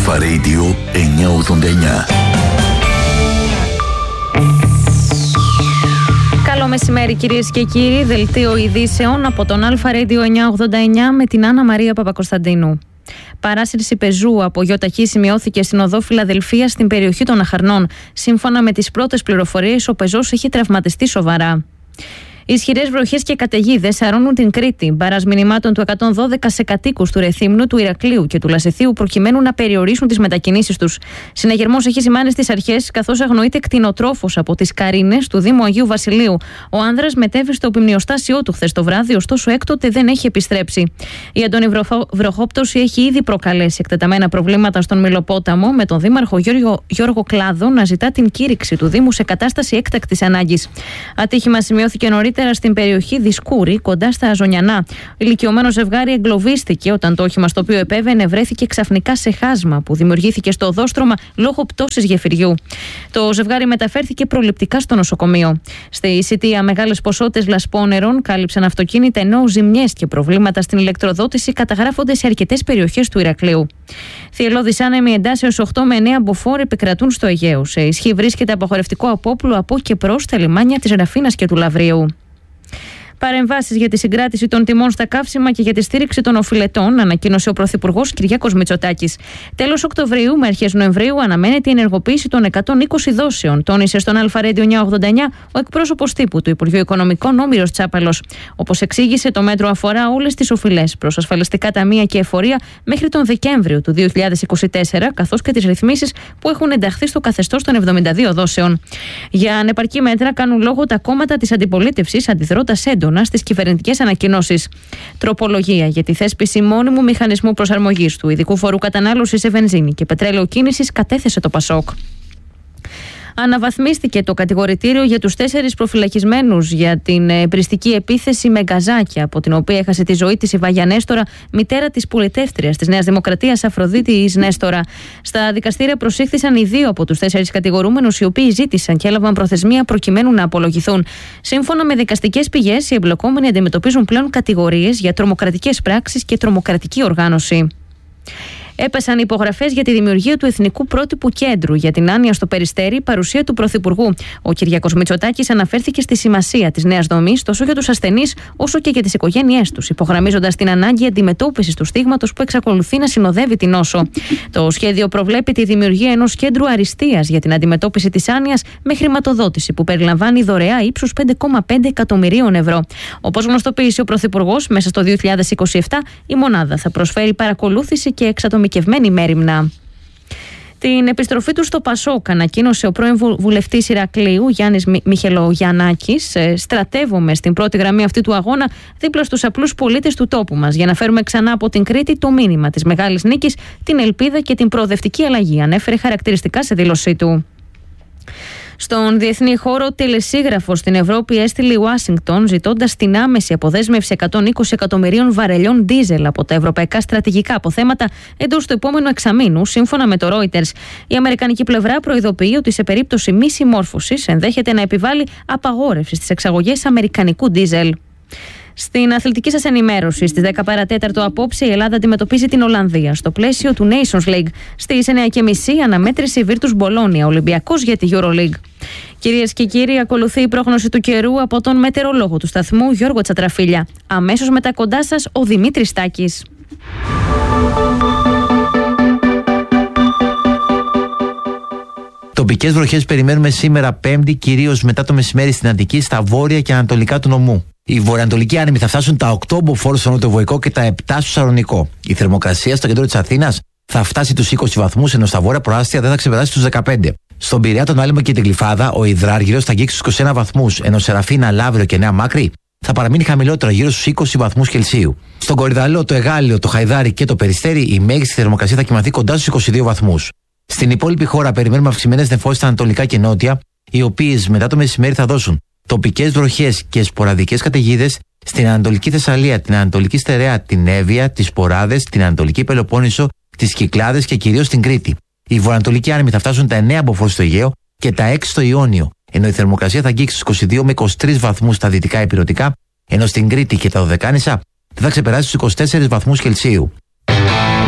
Αλφα Radio 989. Καλό μεσημέρι κυρίες και κύριοι, δελτίο ειδήσεων από τον Αλφα Radio 989 με την Άννα Μαρία Παπακοσταντίνου. Παράσυρση πεζού από γιοταχή σημειώθηκε στην οδό Φιλαδελφίας στην περιοχή των Αχαρνών. Σύμφωνα με τις πρώτες πληροφορίες, ο πεζός έχει τραυματιστεί σοβαρά. Ισχυρές βροχές και καταιγίδες αρρώνουν την Κρήτη. Μπαράς μηνυμάτων του 112 σε κατοίκους του Ρεθύμνου, του Ηρακλείου και του Λασιθίου προκειμένου να περιορίσουν τις μετακινήσεις τους. Συναγερμός έχει σημάνει στις αρχές, καθώς αγνοείται κτηνοτρόφος από τις Καρίνες του Δήμου Αγίου Βασιλείου. Ο άνδρας μετέβη στο οπιμνιοστάσιό του χθες το βράδυ, ωστόσο έκτοτε δεν έχει επιστρέψει. Η έντονη βροχόπτωση έχει ήδη προκαλέσει εκτεταμένα προβλήματα στον Μηλοπόταμο, με τον Δήμαρχο Γιώργο Κλάδο να ζητά την κήρυξη του Δήμου σε κατάσταση έκτακτης ανάγκης. Ατύχημα σημειώθηκε νωρίτερα στην περιοχή Δισκούρη, κοντά στα Αζωνιανά. Ηλικιωμένο ζευγάρι εγκλωβίστηκε όταν το όχημα στο οποίο επέβαινε βρέθηκε ξαφνικά σε χάσμα που δημιουργήθηκε στο οδόστρωμα λόγω πτώσης γεφυριού. Το ζευγάρι μεταφέρθηκε προληπτικά στο νοσοκομείο. Στη Σιτία, μεγάλες ποσότητες λασπόνερων κάλυψαν αυτοκίνητα, ενώ ζημιές και προβλήματα στην ηλεκτροδότηση καταγράφονται σε αρκετές περιοχές του Ηρακλείου. Θυελλώδης άνεμοι εντάσεως 8 με 9 μποφόρ επικρατούν στο Αιγαίο. Σε ισχύ βρίσκεται απαγορευτικό απόπλου από και προς τα λιμάνια της Ραφίνας και του Λαβρίου. Παρεμβάσεις για τη συγκράτηση των τιμών στα καύσιμα και για τη στήριξη των οφειλετών ανακοίνωσε ο Πρωθυπουργός Κυριάκος Μητσοτάκης. Τέλος Οκτωβρίου με αρχές Νοεμβρίου αναμένεται η ενεργοποίηση των 120 δόσεων, τόνισε στον Αλφα Radio 989 ο εκπρόσωπος τύπου του Υπουργείου Οικονομικών Όμηρος Τσάπαλος. Όπως εξήγησε, το μέτρο αφορά όλες τις οφειλές προς ασφαλιστικά ταμεία και εφορία μέχρι τον Δεκέμβριο του 2024, καθώς και τις ρυθμίσεις που έχουν ενταχθεί στο καθεστώς των 72 δόσεων. Για ανεπαρκή μέτρα κάνουν λόγο τα κόμματα της αντιπολίτευσης, αντιδρώντας έντονα στις κυβερνητικές ανακοινώσεις. Τροπολογία για τη θέσπιση μόνιμου μηχανισμού προσαρμογής του ειδικού φόρου κατανάλωσης σε βενζίνη και πετρέλαιο κίνησης κατέθεσε το ΠΑΣΟΚ. Αναβαθμίστηκε το κατηγορητήριο για τους 4 προφυλακισμένους για την πριστική επίθεση με γκαζάκια, από την οποία έχασε τη ζωή της η Βάγια Νέστορα, μητέρα της πολιτεύτριας της Νέας Δημοκρατίας Αφροδίτης Νέστορα. Στα δικαστήρια προσήχθησαν οι 2 από τους 4 κατηγορούμενους, οι οποίοι ζήτησαν και έλαβαν προθεσμία προκειμένου να απολογηθούν. Σύμφωνα με δικαστικές πηγές, οι εμπλεκόμενοι αντιμετωπίζουν πλέον κατηγορίες για τρομοκρατικές πράξεις και τρομοκρατική οργάνωση. Έπεσαν υπογραφές για τη δημιουργία του Εθνικού Πρότυπου Κέντρου για την Άνοια στο Περιστέρι, παρουσία του Πρωθυπουργού. Ο Κυριάκος Μητσοτάκης αναφέρθηκε στη σημασία της νέας δομής τόσο για τους ασθενείς όσο και για τις οικογένειές τους, υπογραμμίζοντας την ανάγκη αντιμετώπισης του στίγματος που εξακολουθεί να συνοδεύει την νόσο. Το σχέδιο προβλέπει τη δημιουργία ενός κέντρου αριστείας για την αντιμετώπιση της άνοιας με χρηματοδότηση που περιλαμβάνει δωρεά ύψους 5,5 εκατομμυρίων ευρώ. Όπως γνωστοποίησε ο Πρωθυπουργός, μέσα στο 2027 η μονάδα θα προσφέρει παρακολούθηση και εξατομικευμένη μέριμνα. Την επιστροφή του στο ΠΑΣΟΚ ανακοίνωσε ο πρώην βουλευτής Ηρακλείου Γιάννης Μιχελογιαννάκης. Στρατεύομαι στην πρώτη γραμμή αυτή του αγώνα δίπλα στους απλούς πολίτες του τόπου μας για να φέρουμε ξανά από την Κρήτη το μήνυμα της μεγάλης νίκης, την ελπίδα και την προοδευτική αλλαγή, ανέφερε χαρακτηριστικά σε δήλωσή του. Στον διεθνή χώρο, τελεσίγραφος στην Ευρώπη έστειλε η Ουάσιγκτον ζητώντας την άμεση αποδέσμευση 120 εκατομμυρίων βαρελιών ντίζελ από τα ευρωπαϊκά στρατηγικά αποθέματα εντός του επόμενου εξαμήνου, σύμφωνα με το Reuters. Η αμερικανική πλευρά προειδοποιεί ότι σε περίπτωση μη συμμόρφωσης ενδέχεται να επιβάλλει απαγόρευση στις εξαγωγές αμερικανικού ντίζελ. Στην αθλητική σας ενημέρωση, στις 10 παρατέταρτο απόψε, η Ελλάδα αντιμετωπίζει την Ολλανδία στο πλαίσιο του Nations League. Στις 9:30 αναμέτρηση Virtus Bologna, Ολυμπιακός για τη EuroLeague. Κυρίες και κύριοι, ακολουθεί η πρόγνωση του καιρού από τον μετεωρολόγο του σταθμού Γιώργο Τσατραφίλια. Αμέσως μετά κοντά σας ο Δημήτρης Τάκης. Τοπικές βροχές περιμένουμε σήμερα Πέμπτη, κυρίως μετά το μεσημέρι στην Αττική, στα βόρεια και ανατολικά του νομού. Οι βορειοανατολικοί άνεμοι θα φτάσουν τα 8 μποφόρ στο νοτιοβοϊκό και τα 7 στο Σαλονικό. Η θερμοκρασία στο κέντρο της Αθήνας θα φτάσει τους 20 βαθμούς, ενώ στα βόρεια προάστια δεν θα ξεπεράσει τους 15. Στον Πειραιά, τον Άλυμο και την Γλυφάδα, ο υδράργυρος θα αγγίξει στους 21 βαθμούς, ενώ Σεραφίνα, Λαύριο και Νέα Μάκρη θα παραμείνει χαμηλότερο, γύρω στους 20 βαθμούς Κελσίου. Στον Κορυδαλό, το Εγάλιο, το Χαϊδάρι και το Περιστέρι, η μέγιστη θερμοκρασία θα κυμανθεί κοντά στους 22 βαθμούς. Στην υπόλοιπη χώρα περιμένουμε αυξημένες νεφώσεις στα ανατολικά και νότια, οι οποίες μετά το μεσημέρι θα δώσουν τοπικές βροχές και σποραδικές καταιγίδες στην Ανατολική Θεσσαλία, την Ανατολική Στερεά, την Εύβοια, τις Ποράδες, την Ανατολική Πελοπόννησο, τις Κυκλάδες και κυρίως την Κρήτη. Οι βορειοανατολικοί άνεμοι θα φτάσουν τα 9 μποφόρ στο Αιγαίο και τα 6 στο Ιόνιο, ενώ η θερμοκρασία θα αγγίξει στους 22 με 23 βαθμούς στα δυτικά ηπειρωτικά, ενώ στην Κρήτη και τα Δωδεκάνησα θα ξεπεράσει στους 24 βαθμούς Κελσίου.